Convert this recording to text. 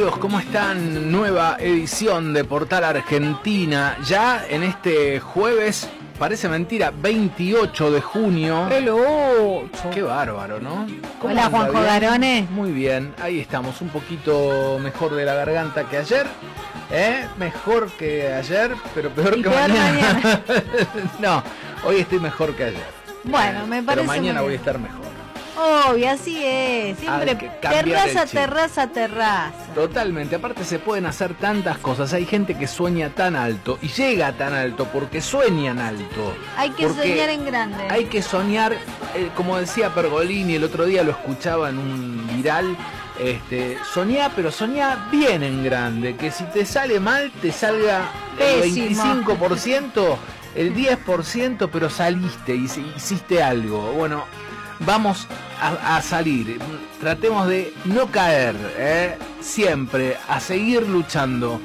amigos? ¿Cómo están? Nueva edición de Portal Argentina. Ya en este jueves, parece mentira, 28 de junio. ¡El 8! Qué bárbaro, ¿no? Hola, Juanjo Garone. Muy bien, ahí estamos, un poquito mejor de la garganta que ayer. Mejor que ayer, pero peor que mañana. No, hoy estoy mejor que ayer. Bueno, me parece. Pero mañana voy a estar mejor. Obvio, así es. Siempre terraza. Totalmente, aparte se pueden hacer tantas cosas. Hay gente que sueña tan alto y llega tan alto porque sueñan alto. Hay que soñar en grande. Hay que soñar, como decía Pergolini, el otro día lo escuchaba en un viral. Soñá, pero soñá bien en grande. Que si te sale mal, te salga Pésimo. El 25%, el 10%, pero saliste y hiciste algo. Bueno, vamos a salir. Tratemos de no caer, siempre, a seguir luchando.